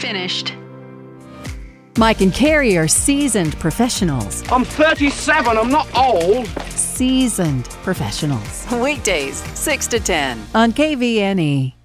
finished. Mike and Carrie are seasoned professionals. I'm 37, I'm not old. Seasoned professionals. Weekdays, 6 to 10. On KVNE.